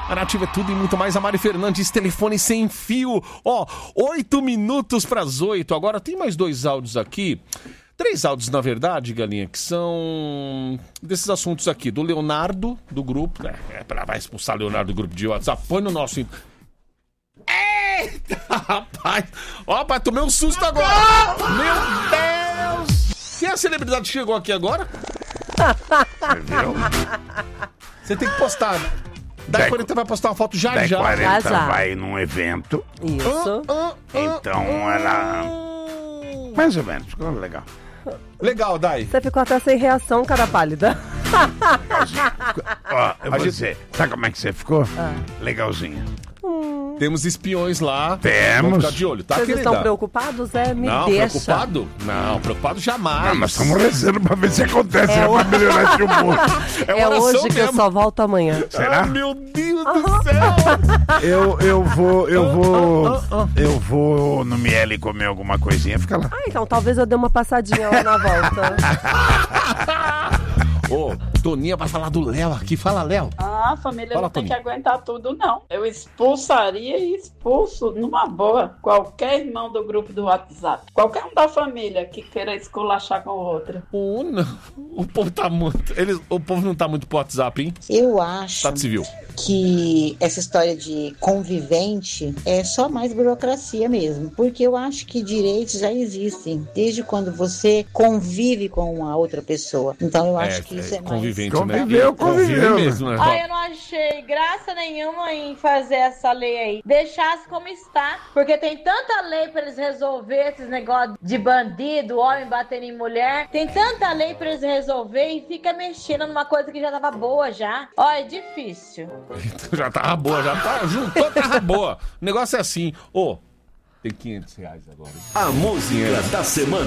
A Nativa é tudo e muito mais. A Mari Fernandes, telefone sem fio. 8 minutos para as 8. Agora tem mais 2 áudios aqui. 3 áudios, na verdade, Galinha, que são desses assuntos aqui. Do Leonardo, do grupo. Vai expulsar o Leonardo do grupo de WhatsApp. Põe no nosso... Eita, rapaz. Rapaz, tomei um susto agora. Meu Deus. Quem é a celebridade que chegou aqui agora? Você viu? Você tem que postar. Daí 40 vai postar uma foto já. 40 vai num evento. Isso. Então ela... Mais ou menos, ficou legal. Legal, Dai. Você ficou até sem reação, cara pálida. Ó, eu vou dizer, sabe como é que você ficou? Legalzinho. Temos espiões lá. Temos. Vamos ficar de olho, tá, Vocês querida? estão preocupados? Não, deixa. preocupado? Não, preocupado jamais. Não, nós estamos rezando pra ver se acontece, pra melhorar esse humor. É hoje que eu só volto amanhã. Será? Ai, meu Deus do céu. Eu vou no Miele comer alguma coisinha, fica lá. Então talvez eu dê uma passadinha lá na volta. Toninha vai falar do Léo aqui. Fala, Léo. A família Fala, não tem que Toninho. aguentar tudo, não. Eu expulsaria e expulso numa boa qualquer irmão do grupo do WhatsApp. Qualquer um da família que queira esculachar com o outro. Não. O povo tá muito... O povo não tá muito pro WhatsApp, hein? Eu acho Estado Civil. que essa história de convivente é só mais burocracia mesmo, porque eu acho que direitos já existem desde quando você convive com a outra pessoa. Então eu acho que isso é mais... Convivente, Conviveu, né? Convive mesmo, né? Eu não achei graça nenhuma em fazer essa lei aí. Deixasse como está. Porque tem tanta lei pra eles resolver esses negócios de bandido, homem batendo em mulher. Tem tanta lei pra eles resolver e fica mexendo numa coisa que já tava boa já. É difícil. Já tava boa, juntou, tava boa. O negócio é assim. Tem R$500 agora. A música da semana.